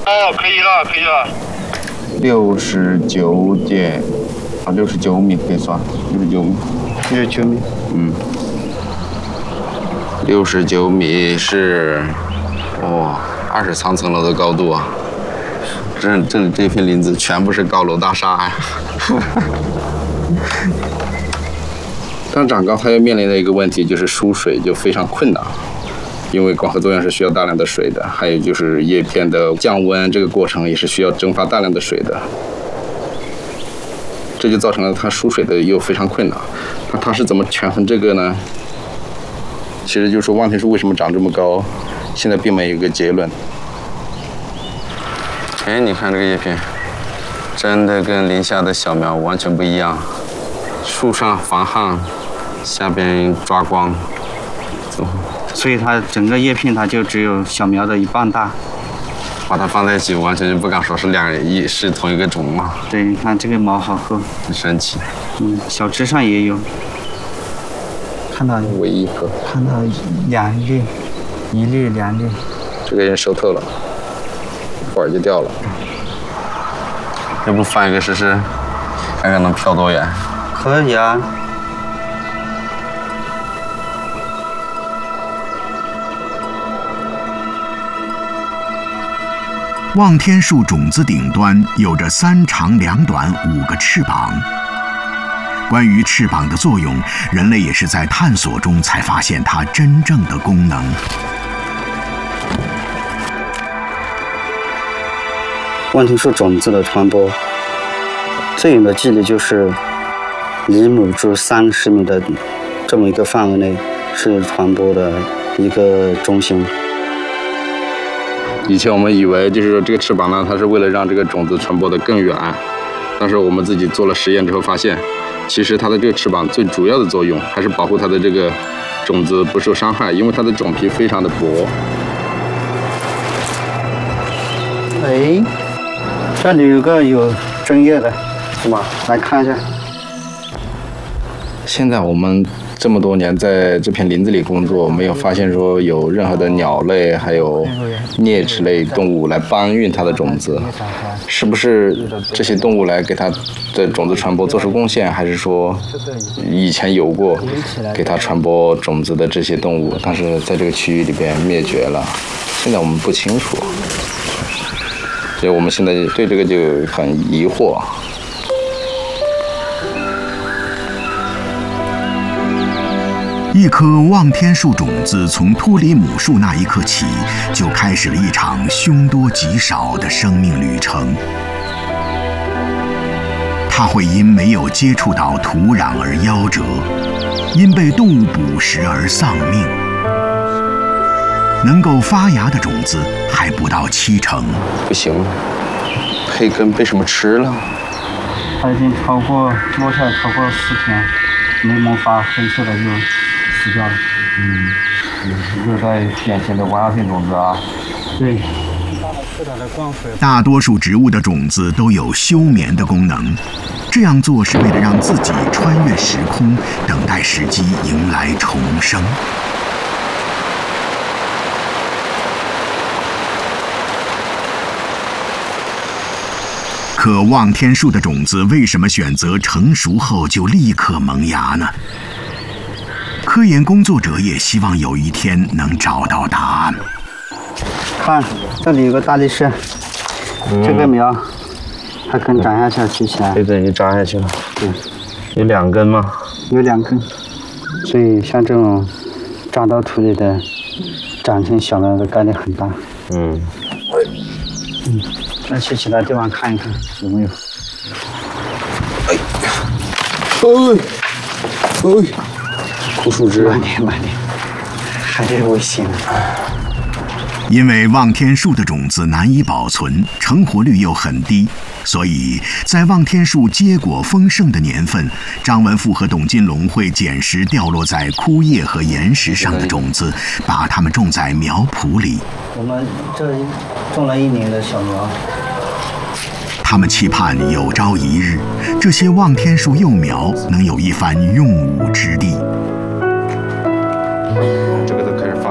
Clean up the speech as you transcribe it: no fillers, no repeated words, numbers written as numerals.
哦，可以了，可以了。 69米可以算，69米。 69米。 69米是，20层楼的高度啊！这片林子全部是高楼大厦呀。当长高，它又面临的一个问题就是疏水就非常困难，因为光合作用是需要大量的水的，还有就是叶片的降温这个过程也是需要蒸发大量的水的，这就造成了它疏水的又非常困难。那它是怎么权衡这个呢？其实就是说望天树为什么长这么高，现在并没有一个结论。哎，你看这个叶片，真的跟林下的小苗完全不一样。树上防旱，下边抓光， 所以它整个叶片它就只有小苗的一半大。 把它放在一起，完全就不敢说是同一个种嘛。 对，你看这个毛好厚， 很神奇。 小枝上也有。看到唯一一颗， 看到2粒，1粒2粒。 这个人熟透了，一会儿就掉了。要不翻一个试试，看看能飘多远？ 可以啊。 望天树种子顶端有着3长2短5个翅膀。关于翅膀的作用，人类也是在探索中才发现它真正的功能。 望天树种子的传播，最远的距离就是离母株30米的这么一个范围内是传播的一个中心。 以前我们以为就是说这个翅膀呢，它是为了让这个种子传播得更远，但是我们自己做了实验之后发现，其实它的这个翅膀最主要的作用还是保护它的这个种子不受伤害，因为它的种皮非常的薄。 哎，这里有个有针叶的，是吧？来看一下。 现在我们这么多年在这片林子里工作，没有发现说有任何的鸟类还有啮齿类动物来搬运它的种子，是不是这些动物来给它的种子传播做出贡献，还是说以前有过给它传播种子的这些动物，但是在这个区域里边灭绝了？现在我们不清楚，所以我们现在对这个就很疑惑。 一棵望天树种子从脱离母树那一刻起，就开始了一场凶多吉少的生命旅程。它会因没有接触到土壤而夭折，因被动物捕食而丧命。能够发芽的种子还不到70%。 不行，培根被什么吃了？ 它已经落下来超过4天，没萌发，黑色的就死掉了。 热带典型的弯压性种子啊。 对。 大多数植物的种子都有休眠的功能，这样做是为了让自己穿越时空，等待时机迎来重生。可望天树的种子为什么选择成熟后就立刻萌芽呢？科研工作者也希望有一天能找到答案。 看，这里有个大力士，这个苗，它根长下去提起来， 这根就扎下去了。 对， 有2根吗？ 有2根，所以像这种扎到土里的，长成小苗的概率很大。那去其他地方看一看有没有。 枯树枝， 慢点，还是危险。 因为望天树的种子难以保存，成活率又很低，所以在望天树结果丰盛的年份，张文富和董金龙会捡拾掉落在枯叶和岩石上的种子，把它们种在苗圃里。 我们这种了1年的小苗。 他们期盼有朝一日，这些望天树幼苗能有一番用武之地。